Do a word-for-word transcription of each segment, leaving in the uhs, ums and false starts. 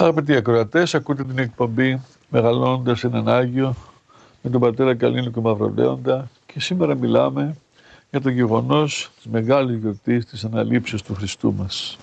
Αγαπητοί ακροατές, ακούτε την εκπομπή Μεγαλώνοντας έναν Άγιο με τον πατέρα Καλίνικο Μαυρολέοντα και σήμερα μιλάμε για το γεγονός της μεγάλης γιορτής της αναλήψεως του Χριστού μας.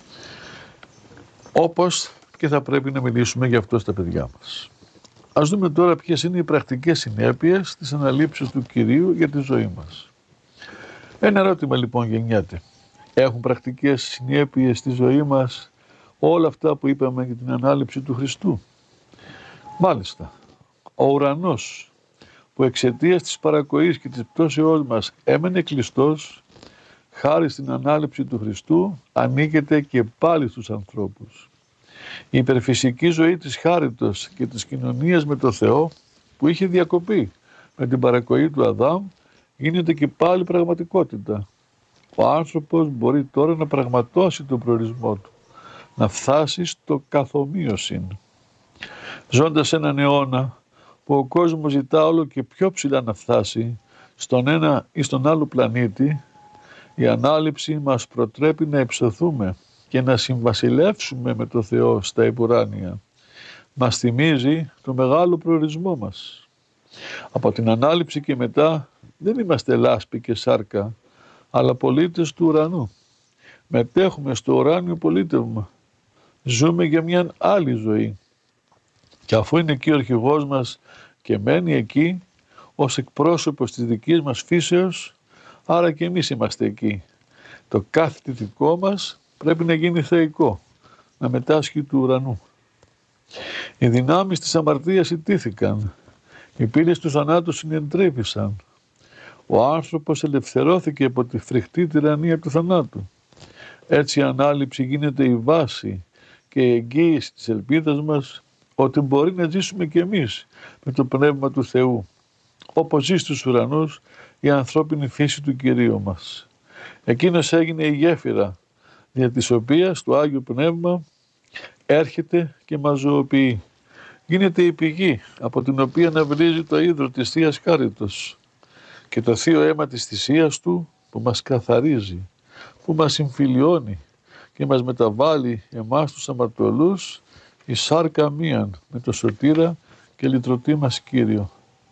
Όπως και θα πρέπει να μιλήσουμε για αυτό στα παιδιά μας. Ας δούμε τώρα ποιες είναι οι πρακτικές συνέπειες της αναλήψεως του Κυρίου για τη ζωή μας. Ένα ερώτημα λοιπόν γεννιέται. Έχουν πρακτικές συνέπειες στη ζωή μας όλα αυτά που είπαμε για την ανάληψη του Χριστού? Μάλιστα, ο ουρανός που εξαιτίας της παρακοής και της πτώσεώς μας έμενε κλειστός, χάρη στην ανάληψη του Χριστού ανοίγεται και πάλι στους ανθρώπους. Η υπερφυσική ζωή της χάριτος και της κοινωνίας με το Θεό που είχε διακοπεί με την παρακοή του Αδάμ γίνεται και πάλι πραγματικότητα. Ο άνθρωπος μπορεί τώρα να πραγματώσει τον προορισμό του, να φτάσει στο καθομοίωσιν. Ζώντας έναν αιώνα που ο κόσμος ζητά όλο και πιο ψηλά να φτάσει στον ένα ή στον άλλο πλανήτη, η ανάληψη μας προτρέπει να υψωθούμε και να συμβασιλεύσουμε με το Θεό στα υπουράνια. Μας θυμίζει το μεγάλο προορισμό μας. Από την ανάληψη και μετά δεν είμαστε λάσπη και σάρκα, αλλά πολίτες του ουρανού. Μετέχουμε στο ουράνιο πολίτευμα. Ζούμε για μια άλλη ζωή. Και αφού είναι εκεί ο αρχηγός μας και μένει εκεί ως εκπρόσωπος της δικής μας φύσεως, άρα και εμείς είμαστε εκεί. Το κάθε δικό μας πρέπει να γίνει θεϊκό, να μετάσχει του ουρανού. Οι δυνάμεις της αμαρτίας ιτήθηκαν, οι πύλες του θανάτου συνεντρέπησαν. Ο άνθρωπος ελευθερώθηκε από τη φρικτή τυραννία του θανάτου. Έτσι η ανάληψη γίνεται η βάση και η εγγύηση της ελπίδας μας ότι μπορεί να ζήσουμε κι εμείς με το Πνεύμα του Θεού, όπως ζει στους ουρανούς η ανθρώπινη φύση του Κυρίου μας. Εκείνος έγινε η γέφυρα, δια της οποίας το Άγιο Πνεύμα έρχεται και μας ζωοποιεί. Γίνεται η πηγή από την οποία ναυρίζει το ύδρο της Θείας Χάριτος και το θείο αίμα της θυσίας Του που μας καθαρίζει, που μας συμφιλιώνει και μας μεταβάλλει εμάς τους αμαρτωλούς η σάρκα μίαν με το σωτήρα και λυτρωτή μας Κύριο.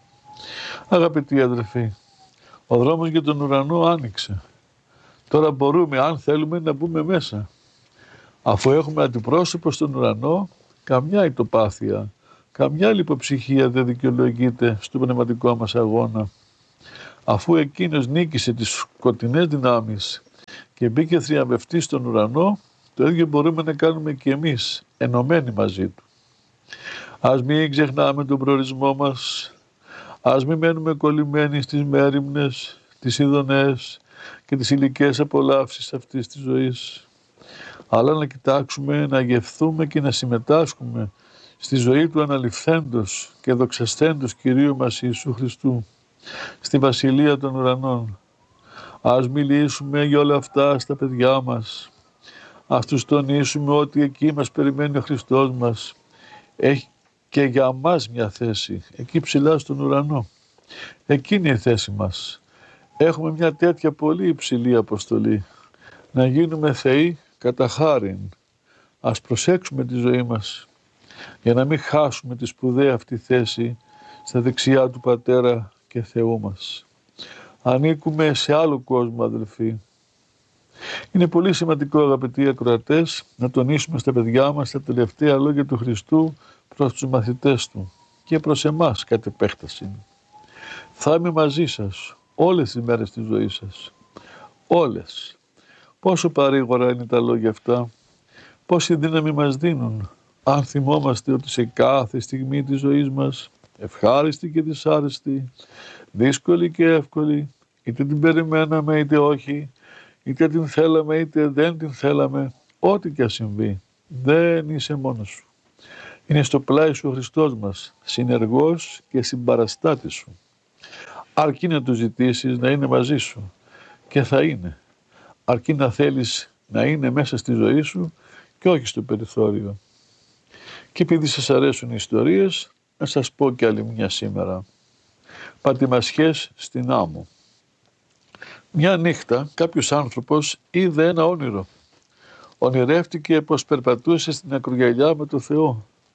Αγαπητοί αδερφοί, ο δρόμος για τον ουρανό άνοιξε. Τώρα μπορούμε, αν θέλουμε, να μπούμε μέσα. Αφού έχουμε αντιπρόσωπο στον ουρανό, καμιά ητοπάθεια, καμιά λιποψυχία δεν δικαιολογείται στο πνευματικό μας αγώνα. Αφού εκείνος νίκησε τις σκοτεινές δυνάμεις και μπήκε θριαμβευτής στον ουρανό, το ίδιο μπορούμε να κάνουμε και εμείς, ενωμένοι μαζί του. Ας μην ξεχνάμε τον προορισμό μας, ας μην μένουμε κολλημένοι στις μέριμνες, τις ειδονές και τις υλικές απολαύσεις αυτής της ζωής, αλλά να κοιτάξουμε, να γευθούμε και να συμμετάσχουμε στη ζωή του αναληφθέντος και δοξασθέντος Κυρίου μας Ιησού Χριστού, στη Βασιλεία των Ουρανών. Ας μιλήσουμε για όλα αυτά στα παιδιά μας. Ας τους τονίσουμε ότι εκεί μας περιμένει ο Χριστός μας. Έχει και για μας μια θέση, εκεί ψηλά στον ουρανό. Εκείνη η θέση μας. Έχουμε μια τέτοια πολύ υψηλή αποστολή. Να γίνουμε θεοί κατά χάριν. Ας προσέξουμε τη ζωή μας για να μην χάσουμε τη σπουδαία αυτή θέση στα δεξιά του Πατέρα και Θεού μας. Ανήκουμε σε άλλο κόσμο, αδελφοί. Είναι πολύ σημαντικό, αγαπητοί ακροατές, να τονίσουμε στα παιδιά μας τα τελευταία λόγια του Χριστού προς τους μαθητές Του και προς εμάς κατ' επέκταση. Θα είμαι μαζί σας όλες τις μέρες της ζωής σας. Όλες. Πόσο παρήγορα είναι τα λόγια αυτά, πόση δύναμη μας δίνουν, αν θυμόμαστε ότι σε κάθε στιγμή της ζωής μας, ευχάριστη και δυσάρεστη, δύσκολη και εύκολη, είτε την περιμέναμε είτε όχι, είτε την θέλαμε είτε δεν την θέλαμε, ό,τι και ας συμβεί, δεν είσαι μόνος σου. Είναι στο πλάι σου ο Χριστός μας, συνεργός και συμπαραστάτης σου. Αρκεί να του ζητήσεις να είναι μαζί σου και θα είναι. Αρκεί να θέλεις να είναι μέσα στη ζωή σου και όχι στο περιθώριο. Και επειδή σας αρέσουν οι ιστορίες, να σας πω κι άλλη μια σήμερα. Πατημασιές στην άμμο. Μια νύχτα κάποιος άνθρωπος είδε ένα όνειρο. Ονειρεύτηκε πως περπατούσε στην ακρογιαλιά με το Θεό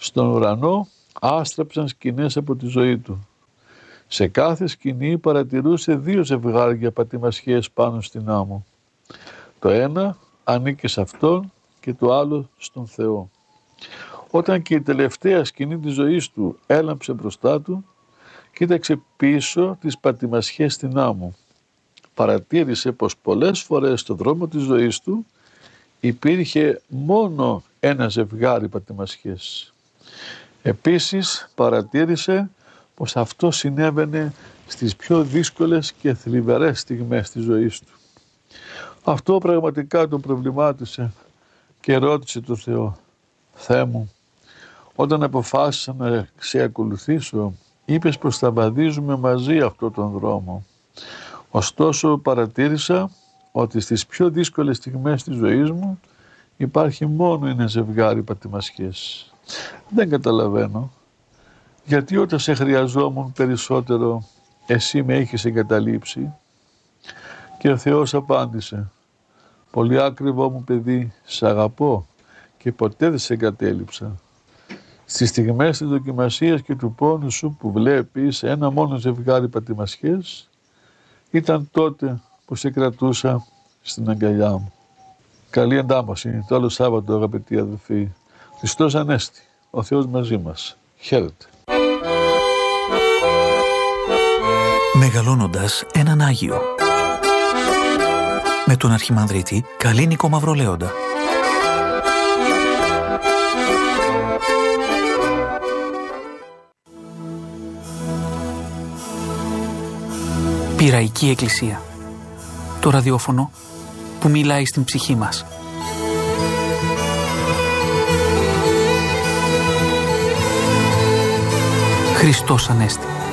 Στον ουρανό άστραψαν σκηνές από τη ζωή του. Σε κάθε σκηνή παρατηρούσε δύο ζευγάρια πατημασιές πάνω στην άμμο. Το ένα ανήκε σε αυτόν και το άλλο στον Θεό. Όταν και η τελευταία σκηνή της ζωής του έλαμψε μπροστά του, κοίταξε πίσω τις πατημασιές στην άμμο. Παρατήρησε πως πολλές φορές στο δρόμο της ζωής του υπήρχε μόνο ένα ζευγάρι πατημασιές. Επίσης παρατήρησε πως αυτό συνέβαινε στις πιο δύσκολες και θλιβερές στιγμές της ζωής του. Αυτό πραγματικά τον προβλημάτισε και ρώτησε τον Θεό: «Θεέ μου, όταν αποφάσισα να σε ακολουθήσω, είπες πως θα βαδίζουμε μαζί αυτόν τον δρόμο. Ωστόσο παρατήρησα ότι στις πιο δύσκολες στιγμές της ζωής μου υπάρχει μόνο ένα ζευγάρι πατημασιές. Δεν καταλαβαίνω γιατί όταν σε χρειαζόμουν περισσότερο εσύ με έχεις εγκαταλείψει». Και ο Θεός απάντησε: «Πολύ άκριβό μου παιδί, σ' αγαπώ και ποτέ δεν σε εγκατέλειψα. Στις στιγμές της δοκιμασίας και του πόνου σου που βλέπεις ένα μόνο ζευγάρι πατημασιές, ήταν τότε που σε κρατούσα στην αγκαλιά μου». Καλή εντάμωση το άλλο Σάββατο, αγαπητοί αδελφοί. Χριστός Ανέστη, ο Θεός μαζί μας. Χαίρετε. Μεγαλώνοντας έναν Άγιο, με τον Αρχιμανδρίτη Καλίνικο Μαυρολέοντα. Πειραϊκή Εκκλησία. Το ραδιόφωνο που μιλάει στην ψυχή μας. Χριστός Ανέστη.